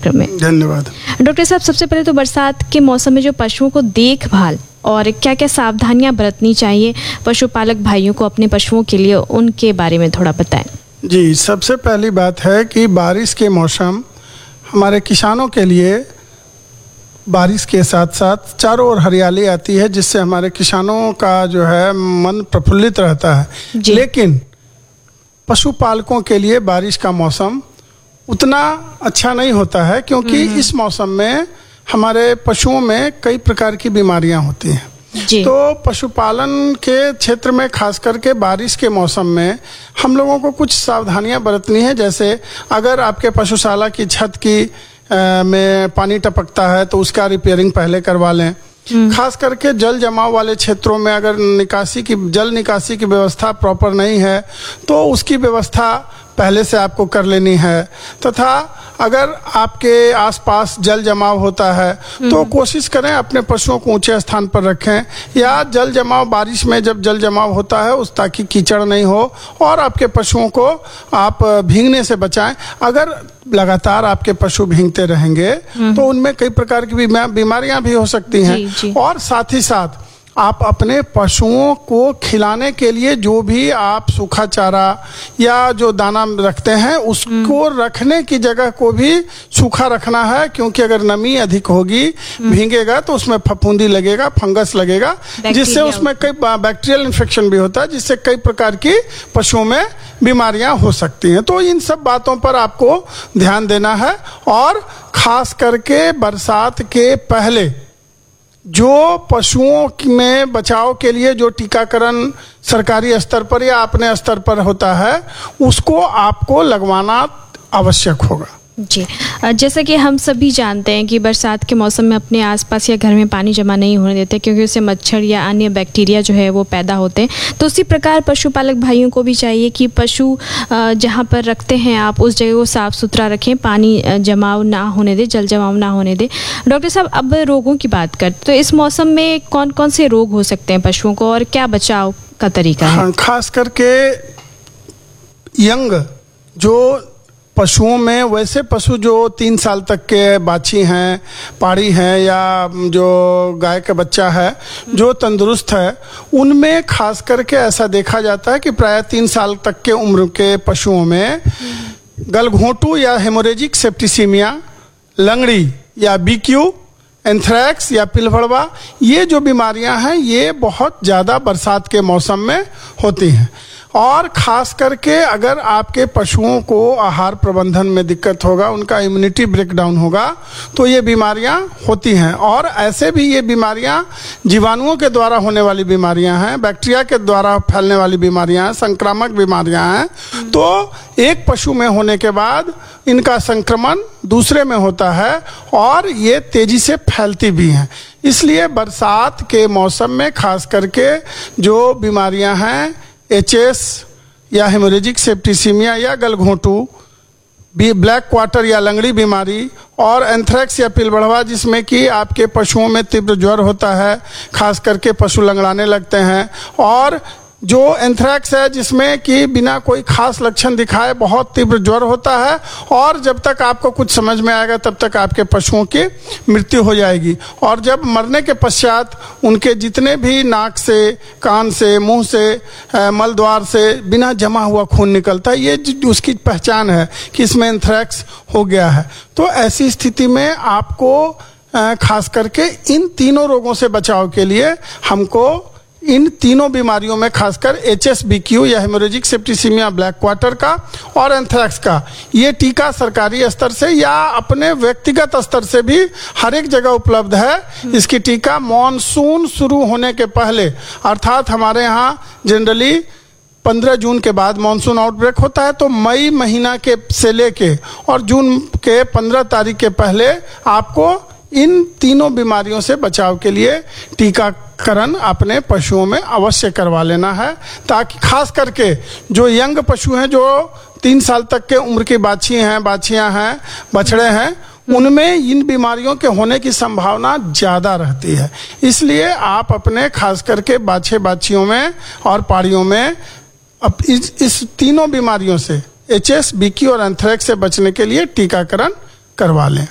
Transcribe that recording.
कार्यक्रम में। धन्यवाद। डॉक्टर साहब, सबसे पहले तो बरसात के मौसम में जो पशुओं को देखभाल और क्या क्या सावधानियां बरतनी चाहिए पशुपालक भाइयों को अपने पशुओं के लिए, उनके बारे में थोड़ा बताएं। जी, सबसे पहली बात है कि बारिश के मौसम हमारे किसानों के लिए, बारिश के साथ साथ चारों ओर हरियाली आती है, जिससे हमारे किसानों का जो है मन प्रफुल्लित रहता है। लेकिन पशुपालकों के लिए बारिश का मौसम उतना अच्छा नहीं होता है, क्योंकि इस मौसम में हमारे पशुओं में कई प्रकार की बीमारियां होती हैं। तो पशुपालन के क्षेत्र में खास करके बारिश के मौसम में हम लोगों को कुछ सावधानियां बरतनी है। जैसे अगर आपके पशुशाला की छत की में पानी टपकता है तो उसका रिपेयरिंग पहले करवा लें। खास करके जल जमाव वाले क्षेत्रों में अगर जल निकासी की व्यवस्था प्रॉपर नहीं है तो उसकी व्यवस्था पहले से आपको कर लेनी है। तथा अगर आपके आसपास जल जमाव होता है तो कोशिश करें अपने पशुओं को ऊंचे स्थान पर रखें, या जल जमाव, बारिश में जब जल जमाव होता है उस ताकि कीचड़ नहीं हो, और आपके पशुओं को आप भीगने से बचाएं। अगर लगातार आपके पशु भीगते रहेंगे तो उनमें कई प्रकार की बीमारियां भी हो सकती हैं। और साथ ही साथ आप अपने पशुओं को खिलाने के लिए जो भी आप सूखा चारा या जो दाना रखते हैं उसको रखने की जगह को भी सूखा रखना है, क्योंकि अगर नमी अधिक होगी, भीगेगा तो उसमें फफूंदी लगेगा, फंगस लगेगा, जिससे उसमें कई बैक्टीरियल इन्फेक्शन भी होता है, जिससे कई प्रकार की पशुओं में बीमारियां हो सकती हैं। तो इन सब बातों पर आपको ध्यान देना है। और खास करके बरसात के पहले जो पशुओं में बचाव के लिए जो टीकाकरण सरकारी स्तर पर या अपने स्तर पर होता है उसको आपको लगवाना आवश्यक होगा। जी, जैसा कि हम सभी जानते हैं कि बरसात के मौसम में अपने आसपास या घर में पानी जमा नहीं होने देते, क्योंकि उससे मच्छर या अन्य बैक्टीरिया जो है वो पैदा होते हैं। तो उसी प्रकार पशुपालक भाइयों को भी चाहिए कि पशु जहाँ पर रखते हैं आप उस जगह को साफ सुथरा रखें, पानी जमाव ना होने दें, जल जमाव ना होने दें। डॉक्टर साहब, अब रोगों की बात करते तो इस मौसम में कौन कौन से रोग हो सकते हैं पशुओं को और क्या बचाव का तरीका है? खास करके यंग जो पशुओं में, वैसे पशु जो 3 साल तक के बाछी हैं, पाड़ी हैं, या जो गाय का बच्चा है जो तंदुरुस्त है, उनमें खास करके ऐसा देखा जाता है कि प्राय 3 साल तक के उम्र के पशुओं में गलघोंटू या हेमोरेजिक सेप्टिसीमिया, लंगड़ी या बीक्यू, एंथ्रैक्स या पिलभड़वा, ये जो बीमारियां हैं ये बहुत ज़्यादा बरसात के मौसम में होती हैं। और खास करके अगर आपके पशुओं को आहार प्रबंधन में दिक्कत होगा, उनका इम्यूनिटी ब्रेकडाउन होगा, तो ये बीमारियां होती हैं। और ऐसे भी ये बीमारियां जीवाणुओं के द्वारा होने वाली बीमारियां हैं, बैक्टीरिया के द्वारा फैलने वाली बीमारियां हैं, संक्रामक बीमारियां हैं। तो एक पशु में होने के बाद इनका संक्रमण दूसरे में होता है और ये तेजी से फैलती भी हैं। इसलिए बरसात के मौसम में खास करके जो बीमारियां हैं, एचएस या हेमोरेजिक सेप्टिसीमिया या गलघोंटू, ब्लैक क्वार्टर या लंगड़ी बीमारी, और एंथ्रैक्स या पिलबढ़वा जिसमें कि आपके पशुओं में तीव्र ज्वर होता है, खास करके पशु लंगड़ाने लगते हैं, और जो एंथ्रैक्स है जिसमें कि बिना कोई खास लक्षण दिखाए बहुत तीव्र ज्वर होता है, और जब तक आपको कुछ समझ में आएगा तब तक आपके पशुओं की मृत्यु हो जाएगी। और जब मरने के पश्चात उनके जितने भी नाक से, कान से, मुंह से, मलद्वार से बिना जमा हुआ खून निकलता है, ये उसकी पहचान है कि इसमें एंथ्रैक्स हो गया है। तो ऐसी स्थिति में आपको खास करके इन तीनों रोगों से बचाव के लिए हमको इन तीनों बीमारियों में खासकर HSBQ या हेमोरेजिक सेप्टिसीमिया, ब्लैक क्वार्टर का और एंथ्रैक्स का, ये टीका सरकारी स्तर से या अपने व्यक्तिगत स्तर से भी हर एक जगह उपलब्ध है। इसकी टीका मॉनसून शुरू होने के पहले, अर्थात हमारे यहाँ जनरली 15 जून के बाद मॉनसून आउटब्रेक होता है, तो मई महीना के से लेके और जून के 15 तारीख के पहले आपको इन तीनों बीमारियों से बचाव के लिए टीकाकरण अपने पशुओं में अवश्य करवा लेना है, ताकि खास करके जो यंग पशु हैं, जो 3 साल तक के उम्र की बाछियां हैं, बछड़े हैं, उनमें इन बीमारियों के होने की संभावना ज़्यादा रहती है। इसलिए आप अपने खास करके बाछियों में और पाड़ियों में इस तीनों बीमारियों से, HSBQ और एंथ्रैक्स से बचने के लिए टीकाकरण करवा लें।